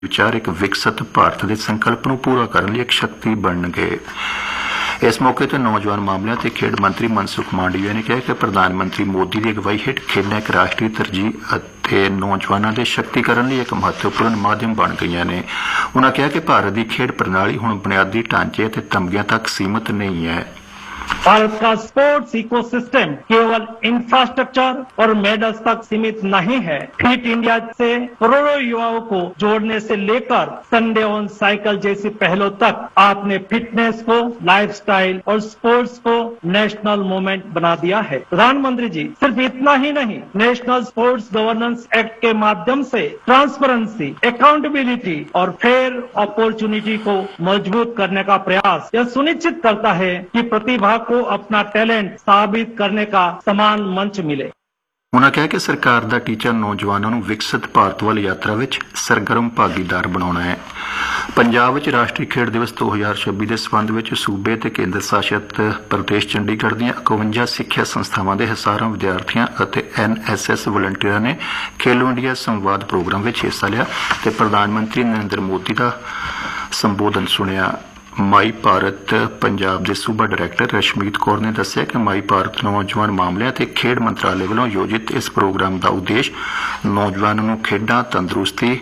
विचार एक विकसित भारत के संकल्प ਨੂੰ पूरा करने लिए एक शक्ति बनणगे। इस मौके पर नौजवान मामलों के खेड मंत्री मनसुख मांडविया ने कहा कि प्रधानमंत्री मोदी की अगवाई हेठ खेडां एक राष्ट्रीय तरजीह ਅਤੇ नौजवानों के शक्तिकरण लिए एक महत्वपूर्ण माध्यम बन गई ने। उन्होंने कहा कि भारत की खेड प्रणाली हुण बुनियादी ढांचे और तमगियां तक सीमित नहीं है। भारत का स्पोर्ट्स इकोसिस्टम केवल इंफ्रास्ट्रक्चर और मेडल्स तक सीमित नहीं है। फिट इंडिया से करोड़ों युवाओं को जोड़ने से लेकर संडे ऑन साइकिल जैसी पहलों तक आपने फिटनेस को लाइफस्टाइल और स्पोर्ट्स को नेशनल मूवमेंट बना दिया है। प्रधानमंत्री जी, सिर्फ इतना ही नहीं, नेशनल स्पोर्ट्स गवर्नेंस एक्ट के माध्यम से ट्रांसपेरेंसी, अकाउंटेबिलिटी और फेयर अपॉर्चुनिटी को मजबूत करने का प्रयास यह सुनिश्चित करता है कि प्रतिभा को अपना टैलेंट साबित करने का समान मंच मिले। उन्होंने कहा कि सरकार का टीचा नौजवानों को विकसित भारत वाली यात्रा में सरगर्म भागीदार बनाना है। पंजाब में राष्ट्रीय खेड दिवस 2026 के संबंध में सूबे ते केंद्र शासित प्रदेश चंडीगढ़ दी 51 सिक्ख्या संस्थावां दे हज़ारां विद्यार्थियों और NSS वलंटियरां ने खेलो इंडिया संवाद प्रोग्राम में हिस्सा लिया ते प्रधानमंत्री नरेंद्र मोदी का संबोधन सुनिया। माई भारत पंजाब के सूबा डायरैक्टर रशमीत कौर ने दस्सिया कि माई भारत नौजवान मामलों ते खेड मंत्रालय वालों आयोजित इस प्रोग्राम का उद्देश्य नौजवानों को खेडां, तंदुरुस्ती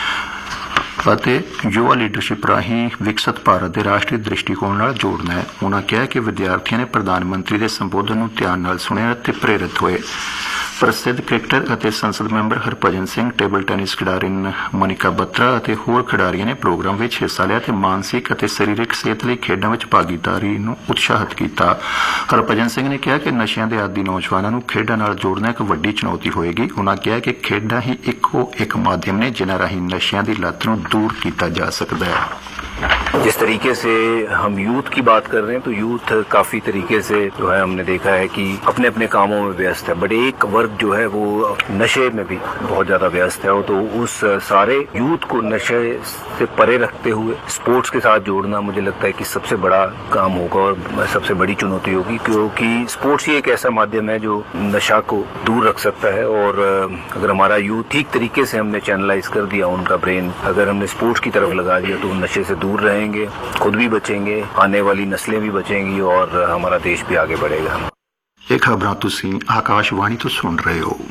ਅਤੇ युवा लीडरशिप राही विकसित भारत के राष्ट्रीय दृष्टिकोण नाल जोड़ना है। उन्होंने कहा कि विद्यार्थियों ने प्रधानमंत्री के संबोधन को ध्यान नाल सुनिया ते प्रेरित हुए। प्रसिद्ध क्रिकेटर और संसद member Harbhajan Singh, table tennis खिडारी Manika Batra और होर खिडारियों ने प्रोग्राम में हिस्सा लिया ते मानसिक और शारीरिक सेहत लिए खेडों में भागीदारी नूं उत्साहित किया। हरभजन सिंह ने कहा कि नशिਆਂ ਦੇ आदी नौजवानों को खेडों नाल जोड़ना एक वड्डी चुनौती होएगी। उन्होंने कहा कि खेडां ही एक माध्यम ने जिन्हां राहीं नशिਆਂ ਦੀ लत नूं दूर किया जा सकता है। जिस तरीके से हम यूथ की बात कर रहे हैं तो यूथ काफी तरीके से जो है हमने देखा है कि अपने अपने कामों में व्यस्त है, बट एक वर्ग जो है वो नशे में भी बहुत ज्यादा व्यस्त है। तो उस सारे यूथ को नशे से परे रखते हुए स्पोर्ट्स के साथ जोड़ना मुझे लगता है कि सबसे बड़ा काम होगा और सबसे बड़ी चुनौती होगी, क्योंकि स्पोर्ट्स ही एक ऐसा माध्यम है जो नशा को दूर रख सकता है। और अगर हमारा यूथ ठीक तरीके से हमने चैनलाइज कर दिया, उनका ब्रेन अगर हमने स्पोर्ट्स की तरफ लगा दिया तो नशे से दूर रहेंगे, खुद भी बचेंगे, आने वाली नस्लें भी बचेंगी और हमारा देश भी आगे बढ़ेगा। ये खबरां तुसीं आकाशवाणी तो सुन रहे हो।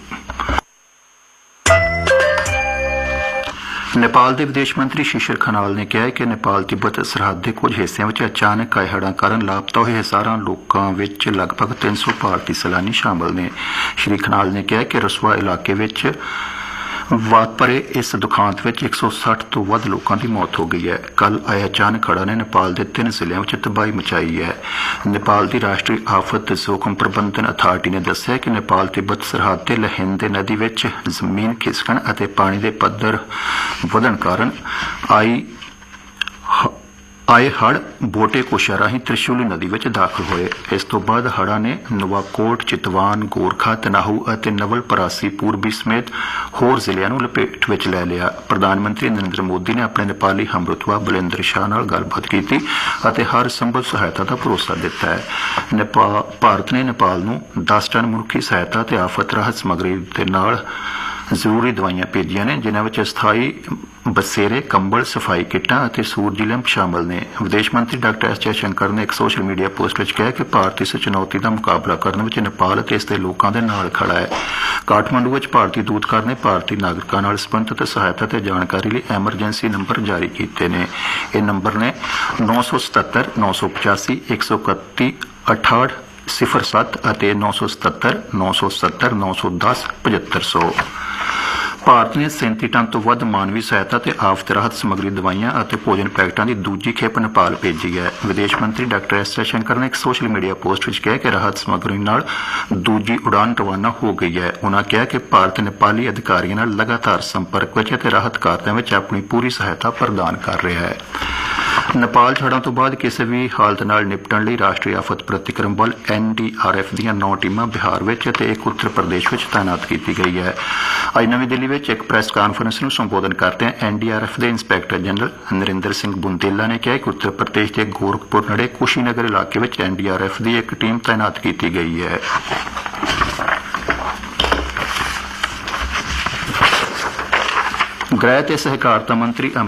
नेपाल के विदेश मंत्री शिशिर खनाल ने कहा है कि नेपाल तिब्बत सरहद के कुछ हिस्सों में अचानक आए हड़ां कारण लापता हुए हज़ारां लोगों में लगभग 300 भारतीय सैलानी शामिल ने। श्री खनाल ने कहा कि रसवा इलाके में वापरे इस दुखांत में 160 तो वध लोगों की मौत हो गई है। कल आए अचानक हड़ां ने नेपाल के 3 जिलों में तबाही मचाई है। नेपाल की राष्ट्रीय आफत जोखिम प्रबंधन अथार्टी ने दस्सिया कि नेपाल तिब्बत सरहद से लहिंदे नदी में जमीन खिसकण और पानी के पद्धर वधण कारण आए हड़ बोटे कोशा राही त्रिशूली नदी में दाखिल हुए। इस तो बाद हड़ा ने नवाकोट, चितवान, गोरखा, तनाहू और नवल परासी पूर्वी समेत होर जिलों को लपेट में लै लिया। प्रधानमंत्री नरेंद्र मोदी ने अपने नेपाली हमरुतबा बलिंदर शाह नाल गलबात की और हर संभव सहायता का भरोसा दिता है। भारत ने नेपाल नूं 10 टन मनुखी सहायता ते आफत राहत समग्री दे नाल जरूरी दवाइयां भेजियां ने, जिन्हां विच अस्थाई बसेरे, कंबल, सफाई किटां और सूरजी लैंप शामिल ने। विदेश मंत्री डॉक्टर एस जयशंकर ने एक सोशल मीडिया पोस्ट में कहा कि भारत इस चुनौती का मुकाबला करने में नेपाल और इसके लोगों के नाल खड़ा है। काठमांडू में भारतीय दूतघर ने भारतीय नागरिकों नाल संबंधित सहायता ते जानकारी लिए एमरजेंसी नंबर जारी किए ने। यह नंबर ने 977 985 131 68 07 और 977 970 910 7500। ਭਾਰਤ ਨੇ 37 ਟਨ ਤੋਂ ਵੱਧ ਮਾਨਵੀ ਸਹਾਇਤਾ ਤੇ ਆਫਤ ਰਾਹਤ ਸਮੱਗਰੀ, ਦਵਾਈਆਂ ਅਤੇ ਭੋਜਨ ਪੈਕਟਾਂ ਦੀ ਦੂਜੀ ਖੇਪ ਨੇਪਾਲ ਭੇਜੀ ਹੈ। ਵਿਦੇਸ਼ ਮੰਤਰੀ ਡਾਕਟਰ ਐਸ ਜੈਸ਼ੰਕਰ ਨੇ ਇੱਕ ਸੋਸ਼ਲ ਮੀਡੀਆ ਪੋਸਟ ਵਿੱਚ ਕਿਹਾ ਕਿ ਰਾਹਤ ਸਮੱਗਰੀ ਨਾਲ ਦੂਜੀ ਉਡਾਨ ਰਵਾਨਾ ਹੋ ਗਈ ਹੈ। ਉਨ੍ਹਾਂ ਕਿਹਾ ਕਿ ਭਾਰਤ ਨੇਪਾਲੀ ਅਧਿਕਾਰੀਆਂ ਨਾਲ ਲਗਾਤਾਰ ਸੰਪਰਕ ਵਿੱਚ ਅਤੇ ਰਾਹਤ ਕਾਰਜਾਂ ਵਿੱਚ ਆਪਣੀ ਪੂਰੀ ਸਹਾਇਤਾ ਪ੍ਰਦਾਨ ਕਰ ਰਿਹਾ ਹੈ। नेपाल हड़ां तो बाद किसी भी हालत नाल निपटण लई राष्ट्रीय आफत प्रतिक्रम बल NDRF ਦੀਆਂ 9 ਟੀਮਾਂ ਬਿਹਾਰ ਵਿੱਚ ਅਤੇ ਇੱਕ उत्तर प्रदेश ਵਿੱਚ ਤਾਇਨਾਤ ਕੀਤੀ ਗਈ ਹੈ। ਅੱਜ ਨਵੀਂ ਦਿੱਲੀ ਵਿੱਚ ਇੱਕ ਪ੍ਰੈਸ ਕਾਨਫਰੰਸ ਨੂੰ ਸੰਬੋਧਨ ਕਰਦਿਆਂ NDRF ਦੇ ਇੰਸਪੈਕਟਰ ਜਨਰਲ ਨਰਿੰਦਰ ਸਿੰਘ ਬੁੰਦੇਲਾ ਨੇ ਕਿਹਾ ਕਿ ਉੱਤਰ ਪ੍ਰਦੇਸ਼ ਦੇ ਗੋਰਖਪੁਰ ਨੇੜੇ ਕੁਸ਼ੀਨਗਰ ਇਲਾਕੇ ਵਿੱਚ NDRF ਦੀ ਇੱਕ ਟੀਮ ਤਾਇਨਾਤ ਕੀਤੀ ਗਈ ਹੈ। ਗ੍ਰਹਿ ਤੇ ਸਹਿਕਾਰਤਾ ਮੰਤਰੀ